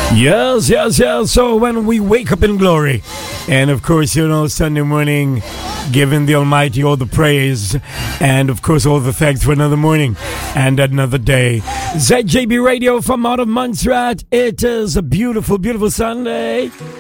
Yes, yes, yes. So when we wake up in glory, and of course, Sunday morning, giving the Almighty all the praise, and of course, all the thanks for another morning and another day. ZJB Radio from out of Montserrat. It is a beautiful, beautiful Sunday.